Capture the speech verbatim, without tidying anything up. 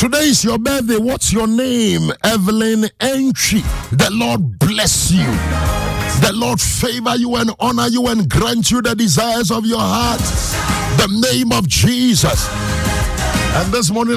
Today is your birthday. What's your name? Evelyn Entry. The Lord bless you. The Lord favor you and honor you and grant you the desires of your heart. The name of Jesus. And this morning,